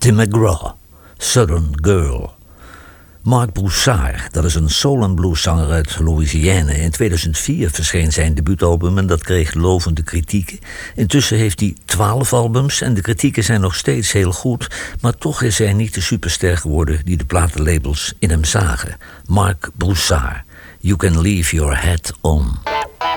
Tim McGraw, Southern Girl. Marc Broussard, dat is een soul- en blueszanger uit Louisiana. In 2004 verscheen zijn debuutalbum en dat kreeg lovende kritieken. Intussen heeft hij 12 albums en de kritieken zijn nog steeds heel goed, maar toch is hij niet de superster geworden die de platenlabels in hem zagen. Marc Broussard, You Can Leave Your Hat On.